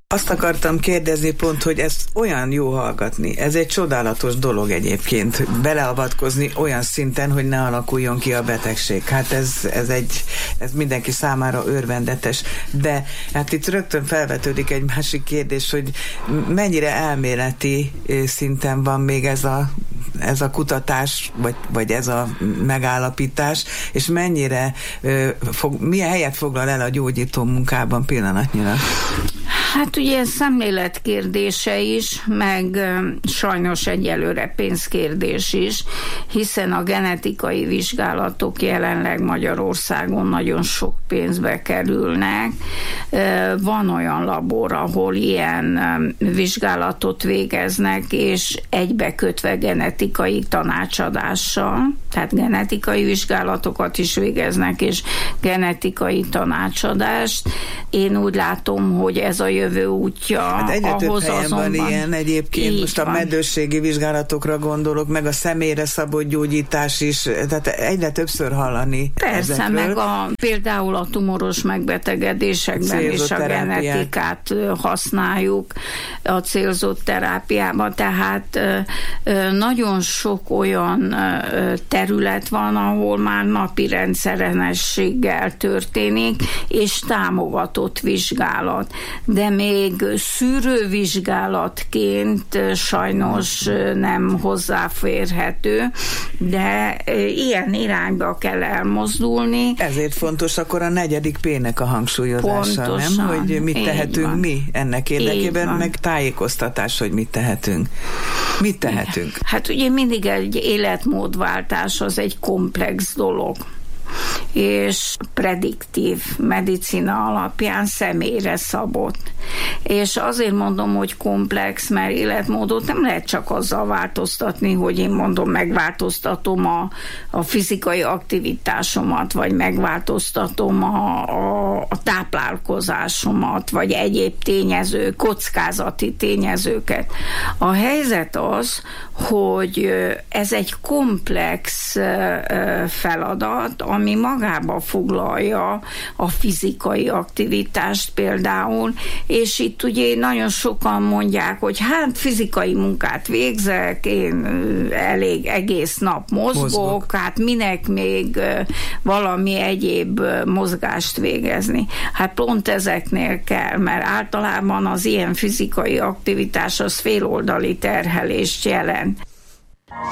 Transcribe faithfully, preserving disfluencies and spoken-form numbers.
Azt akartam kérdezni pont, hogy ez olyan jó hallgatni. Ez egy csodálatos dolog egyébként. Beleavatkozni olyan szinten, hogy ne alakuljon ki a betegség. Hát ez, ez egy, ez mindenki számára örvendetes. De hát itt rögtön felvetődik egy másik kérdés, hogy mennyire elméleti szinten van még ez a, ez a kutatás, vagy, vagy ez a megállapítás, és mennyire fog, milyen helyet foglal el a gyógyító munkában pillanatnyilag? Hát ugye ez szemlélet kérdése is, meg sajnos egyelőre pénzkérdés is, hiszen a genetikai vizsgálatok jelenleg Magyarországon nagyon sok pénzbe kerülnek. Van olyan labor, ahol ilyen vizsgálatot végeznek, és egybekötve genetikai tanácsadással, tehát genetikai vizsgálatokat is végeznek, és genetikai tanácsadást. Én úgy látom, hogy ez a jövő útja. Hát egyre ahhoz több helyen azonban, van ilyen egyébként, most a van. Meddősségi vizsgálatokra gondolok, meg a személyre szabott gyógyítás is, tehát egyre többször hallani Persze, ezekről. meg a, például a tumoros megbetegedésekben is a genetikát használjuk a célzott terápiában, tehát nagyon sok olyan terület van, ahol már napi rendszerességgel történik, és támogatott vizsgálat. De még szűrővizsgálatként sajnos nem hozzáférhető, de ilyen irányba kell elmozdulni. Ezért fontos akkor a negyedik P-nek a hangsúlyozása, Pontosan, nem? Hogy mit tehetünk van. mi ennek érdekében, meg tájékoztatás, hogy mit tehetünk. Mit tehetünk? Hát ugye mindig egy életmódváltás az egy komplex dolog, és prediktív medicina alapján személyre szabott. És azért mondom, hogy komplex, mert életmódot nem lehet csak azzal változtatni, hogy én mondom, megváltoztatom a, a fizikai aktivitásomat, vagy megváltoztatom a, a, a táplálkozásomat, vagy egyéb tényező, kockázati tényezőket. A helyzet az, hogy ez egy komplex feladat, ami magába foglalja a fizikai aktivitást például, és itt ugye nagyon sokan mondják, hogy hát fizikai munkát végzek, én elég egész nap mozgok, mozgok. Hát minek még valami egyéb mozgást végezni. Hát pont ezeknél kell, mert általában az ilyen fizikai aktivitás az féloldali terhelést jelent.